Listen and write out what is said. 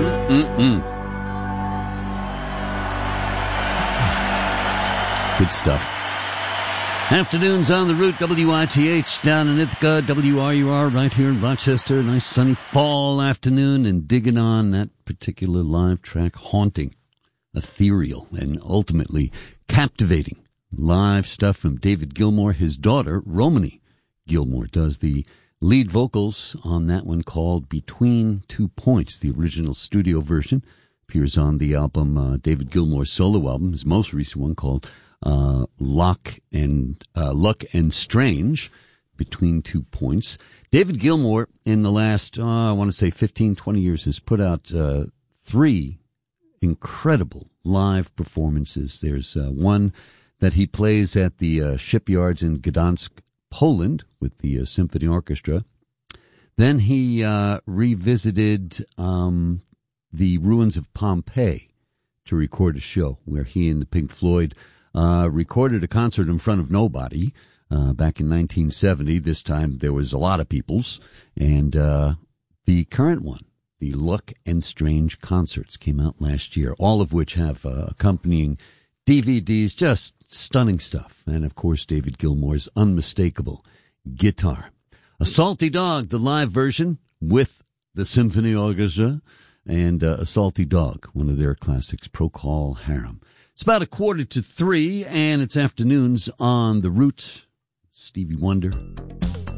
Good stuff. Afternoons on the route, WITH down in Ithaca, WRUR right here in Rochester. Nice sunny fall afternoon, and digging on that particular live track, haunting, ethereal, and ultimately captivating live stuff from David Gilmour. His daughter, Romany Gilmour, does the lead vocals on that one called Between 2 Points. The original studio version appears on the album, David Gilmour's solo album, his most recent one called Luck and Strange, Between 2 Points. David Gilmour, in the last, I want to say 15, 20 years, has put out 3 incredible live performances. There's one that he plays at the shipyards in Gdansk, Poland, with the symphony orchestra. Then he revisited the ruins of Pompeii to record a show where he and the Pink Floyd recorded a concert in front of nobody back in 1970. This time there was a lot of peoples. And the current one, the Luck and Strange concerts, came out last year, all of which have accompanying DVDs, just stunning stuff. And, of course, David Gilmour's unmistakable guitar. A Salty Dog, the live version with the symphony orchestra, and A Salty Dog, one of their classics, Procol Harum. It's about 2:45, and it's afternoons on the route. Stevie Wonder.